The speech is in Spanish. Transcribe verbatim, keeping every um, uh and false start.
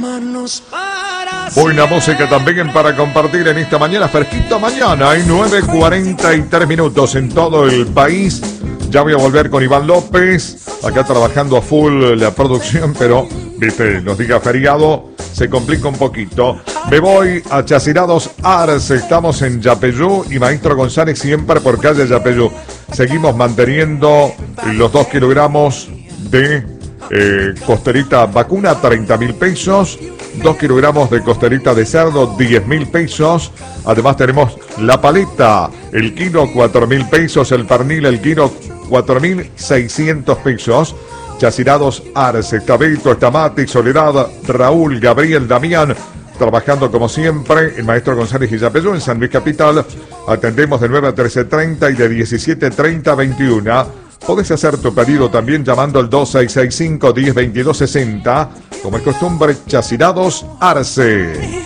amarnos para Buena música también para compartir en esta mañana, fresquita mañana. Hay nueve cuarenta y tres minutos en todo el país. Ya voy a volver con Iván López, acá trabajando a full la producción, pero, viste, nos diga feriado, se complica un poquito. Me voy a Chacinados Arce, estamos en Yapeyú y Maestro González siempre por calle Yapeyú. Seguimos manteniendo los dos kilogramos de eh, costerita vacuna, treinta mil pesos. dos kilogramos de costerita de cerdo, diez mil pesos. Además tenemos la paleta, el kilo, cuatro mil pesos. El pernil, el kilo, cuatro mil seiscientos pesos. Chacinados Arce, está Beto, está Mati, Soledad, Raúl, Gabriel, Damián, trabajando como siempre en Maestro González y Yapeyú, en San Luis Capital. Atendemos de nueve a trece treinta y de diecisiete treinta a veintiuna. Podés hacer tu pedido también llamando al dos seis seis cinco, diez, veintidós, sesenta. Como es costumbre, Chacinados Arce.